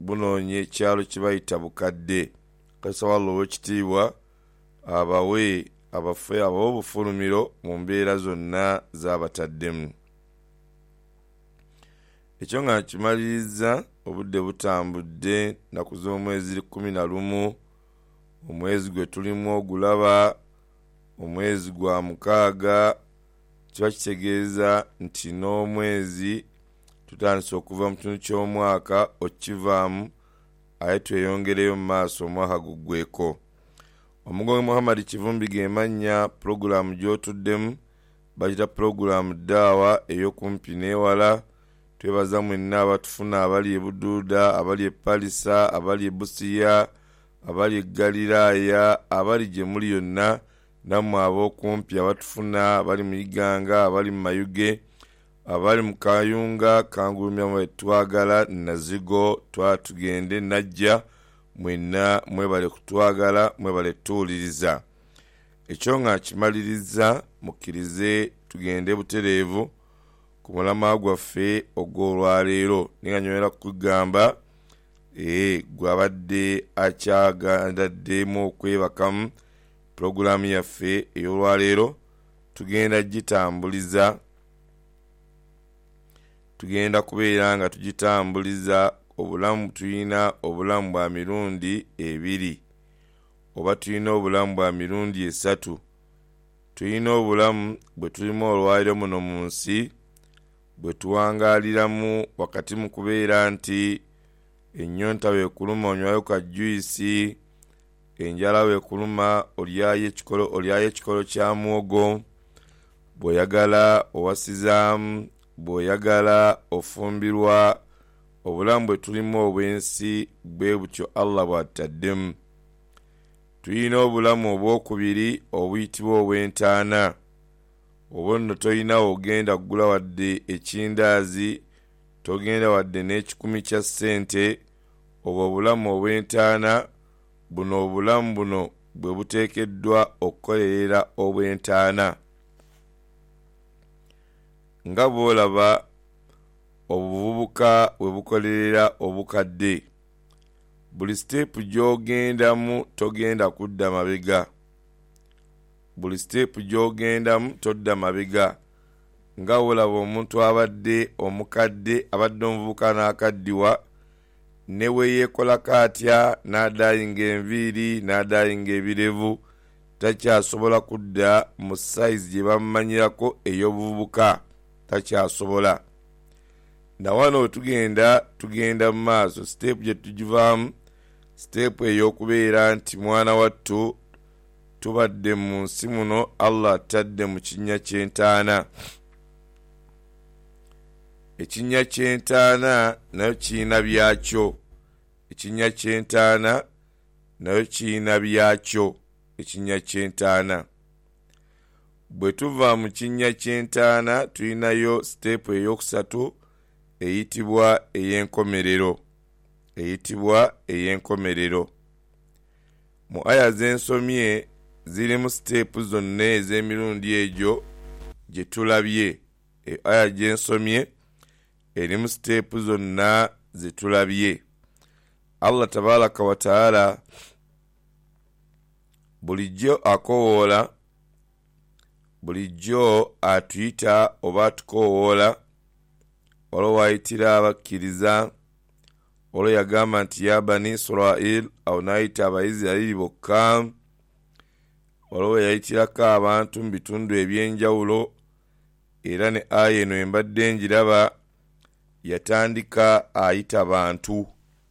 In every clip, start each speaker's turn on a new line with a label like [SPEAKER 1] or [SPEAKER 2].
[SPEAKER 1] bunoonye ekyalo kibayita Bukadde. Kasawalo w'ekitiibwa abawe abafe ab'obufulumiro mu mbeera zonna z'abataddemu. Ekyo nga kimaliriza obudde butambudde nnaku z'omwezi 11 omwezi gwe tulimu ogulaba omwezi gwa 6 kiba kitegeeza nti n'omwezi tutandise okuva mu kitundu ky'omwaka okivaamu aye tweyongereyo mu maaso omwaka guggweko. Omugobe Muhammad Kivumbi gemannya pulogulaamu gy'otuddemu bagita pulogulaamu ddaawa ey'okumpi n'ewala. Twebaza mwenna abatufuna abali e Buduuda, abali e Palisa, abali e Busiya, abali e Galiraaya, abali gye muli yonna nammwe ab'okumpi abatufuna abali mu Iganga, abali mu Mayuge, abali mu Kayunga, Kangulumya mwe twagala, Nazigo, tugende Najja, mwenna mwebale kutwagala, mwebale tuwuliriza. Ekyo nga kimaliriza mukkirize tugende butereevu ku mulamwa gwaffe ogw'olwaleero. Ninga nyongera kugamba gwabadde akyagandaddeemu okwebakamu pulogulaamu yaffe ey'olwaleero tugenda gitambuliza, tugenda kubeera nga tugitambuliza obulamu. Tuyina obulamu bwa mirundi 2 oba tuyina obulamu bwa mirundi 3. Tuyina obulamu bwe tulimu olwaleero muno mu nsi bwe tuwangaaliramu wakati mu kubeera nti ennyonta weekuluma onywayo ka juyisi, enjala weekuluma olyayo ekikolo kya muwogo, bw'oyagala owasizaamu, bw'oyagala ofumbirwa. Obulamu bwe tulimu obw'ensi bwe butyo Allah bw'ataddemu. Tuyina obulamu obwokubiri obuyitibwa obw'entaana. Obwo nno toyina ogenda kugula wadde ekindaazi, togenda wadde n'ekikumi kya ssente. Obwo obulamu obw'entaana. Buno obulamu buno bwe buteekeddwa okukolerera obw'entaana. Nga bw'olaba obuvubuka bwe bukolerera obukadde, buli siteepu gy'ogendamu togenda kudda mabega. Buli siteepu gy'ogendamu todda mabega. Nga bw'olaba omuntu abadde omukadde, abadde omuvubuka n'akaddiwa, ne we yeekolako atya n'adayinga enviiri n'adayinga ebirevu, takyasobola kudda mu sayizi gye bamumanyirako ey'obuvubuka, takyasobola. Na wano we tugenda mu maaso, siteepu gye tugivaamu siteepu ey'okubeera nti mwana wattu tubadde mu nsi muno Allah atadde mu kinnya ky'entaana. Ekinnya ky'entaana nayo kiina byakyo. Ekinnya ky'entaana nayo kiina byakyo. Ekinnya ky'entaana bwe tuva mu kinnya ky'entaana tulinayo siteepu ey'okusatu eyitibwa ey'enkomerero. Eyitibwa ey'enkomerero. Mu aya z'ensomye zirimu siteepu zonna ez'emirundi egyo gye tulabye. Aya gy'ensomye erimu siteepu zonna ze tulabye. Allah tabaraka wa taala bulijjo akowoola, bulijjo atuyita oba atukowoola. Olwo waayitira abakkiriza, olwo yagamba nti ya bani Israel, awo n'ayita Abayisirayiri bokka. Olwo yayitirako abantu mu bitundu eby'enjawulo, era ne aya eno embadde njiraba yatandika ayita bantu.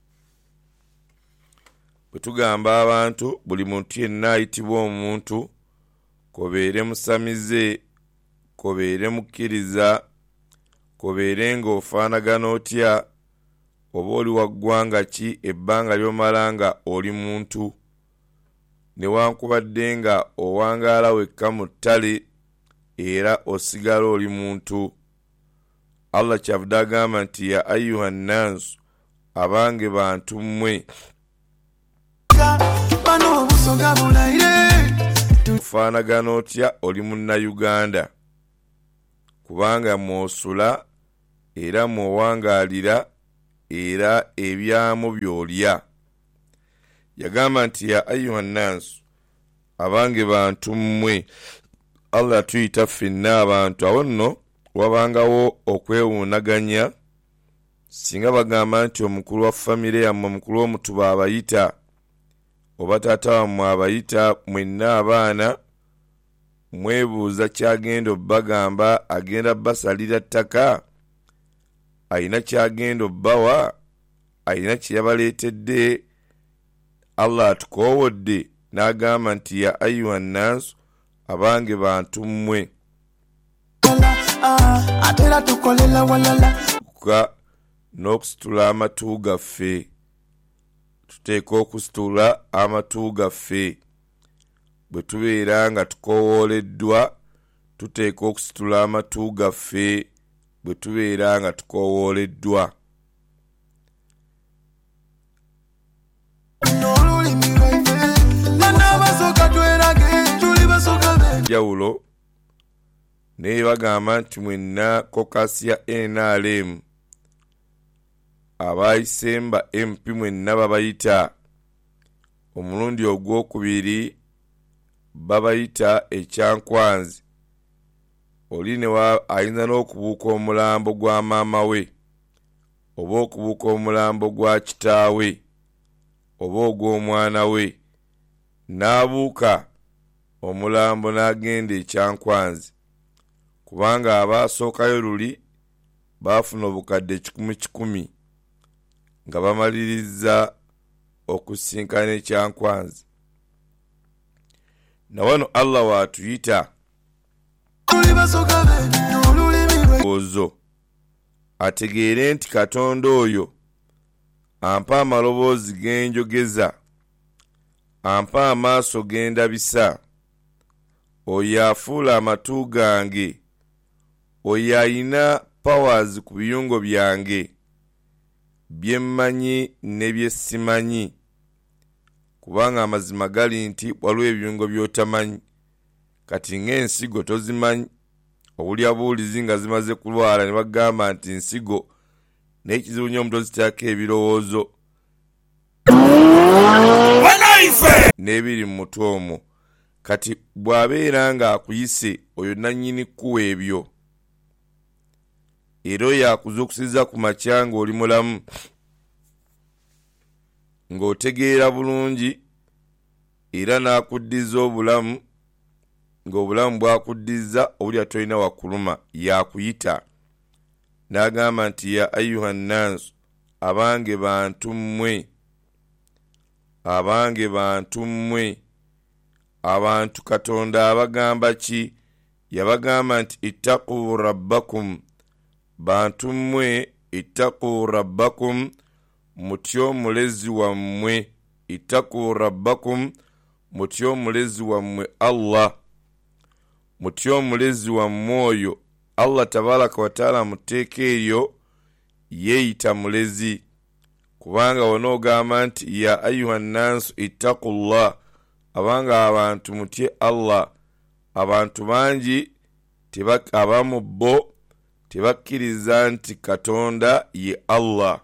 [SPEAKER 1] Bwe tugamba abantu, buli muntu yenna ayitibwa omuntu, kobeere musamize, kobeere mukkiriza, kobeere ng'ofaanagana otya, oba oli wa ggwanga ki, ebbanga ly'omala nga oli muntu. Newankubadde nga owangaala wekka mu ttale era osigala oli muntu. Allah kyavudde agamba nti ya ayuha nnaasu, abange bantu mmwe. Ofaanagana otya, oli munnayuganda, kubanga mwosula era mwowangaalira era ebyamu byolya. Yagamba nti ya ayuha nnasu, abange bantu mmwe, Allah tuyita ffenna abantu. Awo nno wabangawo okwewuunaganya, singa bagamba nti omukulu wa famire yammwe, omukulu w'omutuba abayita, oba taata wammwe abayita, mwenna abaana mwebuuza kyagenda obbagamba. Agenda basalira ttaka? Ayina kyagenda obbawa? Ayina kyeyabaleetedde? Allah atukoowodde n'agamba nti ya ayuha nnasu, abange bantu mmwe. N'okusitula amatu gaffe, tuteeka okusitula amatu gaffe. Bwe tubeera nga tukowooleddwa, tuteeka okusitula amatu gaffe bwe tubeera nga tukowooleddwa. Jawulo naye bagamba nti mwenna kokasiya NRM abayisemba MP mwenna babayita omulundi ogwokubiri, babayita ekyankwanzi. Oli ne ayinza n'okubuuka omulambo gwa maama we, oba okubuuka omulambo gwa kitaawe, oba ogw'omwana we, n'abuuka omulambo n'agenda ekyankwanzi, kubanga abaasookayo luli baafuna obukadde 1,000 nga bamaliriza okusinkana ekyankwanzi. Na wano Allah waatuyita ozo ategeere nti Katonda oyo ampa amaloboozi genjogeza, ampa amaaso gendabisa, oyo afuula amatu gange, oyo ayina powers ku biyungo byange, bye mmanyi ne bye simanyi. Kubanga amazima gali nti waliwo ebiyungo by'otamanyi. Kati ng'ensigo tozimanyi, obulya buulizi nga zimaze kulwala ne bagamba nti nsigo, naye kizibu nnyo omuntu oziteekako ebirowoozo n'ebiri mu mutwe omwo. Kati bw'abeera ng'akuyise oyo nannyini kkuwa ebyo, era oyo akuzuukusiza ku makya ng'oli mulamu, ng'otegeera bulungi, era n'akuddiza obulamu, ng'obulamu bwakuddiza obulya tolina wakuluma, yakuyita n'agamba nti ya ayuha nnasu, abange bantu mmwe, abange bantu mmwe. Abantu Katonda abagamba ki? Yabagamba nti ittaqu rabbakum, bantu mmwe, ittaqu rabbakum, mutyo omulezi wammwe. Ittaqu rabbakum, mutyo omulezi wammwe Allah, mutyo omulezi wammwe oyo Allah tabaraka wa taala muteeka eryo yeeyita mulezi. Kubanga onoogamba nti ya ayuha nnasu ittaqullah, abanga abantu mutye Allah. Abantu bangi abamu bo tebakkiriza nti Katonda ye Allah.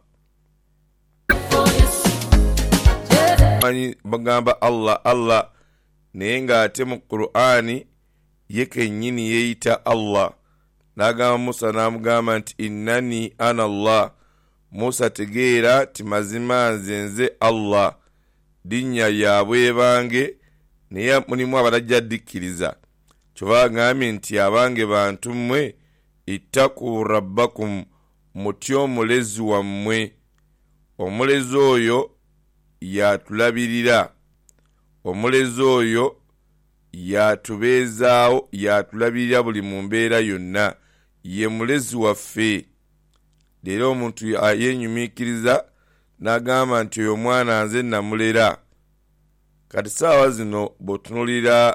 [SPEAKER 1] Bagamba Allah Allah, naye ng'ate mu Qur'ani ye kennyini yeeyita Allah. N'agamba Musa n'amugamba nti innani ana Allah. Musa tegeera ti mazima nze Allah, linnya lyabwe bange, naye mulimu abatajja ddikkiriza. Kyova agambye nti abange bantu mmwe, ittaqu rabbakum, mutyo omulezi wammwe. Omulezi oyo yatulabirira, omulezi oyo yatubeezaawo, yatulabirira buli mu mbeera yonna, ye mulezi waffe. Leero omuntu yenyumiikiriza n'agamba nti oyo omwana nze namulera. Kati saawa zino bw'otunulira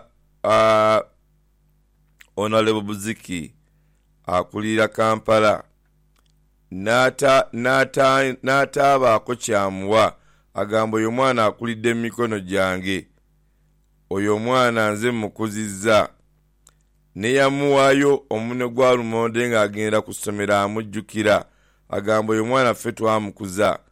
[SPEAKER 1] Honorable Buziki akulira Kampala, n'ataabaako kyamuwa, agamba oyo omwana akulidde mu mikono gyange, oyo omwana nze mukuzizza. Ne yamuwaayo omunwe gwa lumonde ng'agenda ku ssomero amujjukira, agamba oyo mwana ffe twamukuza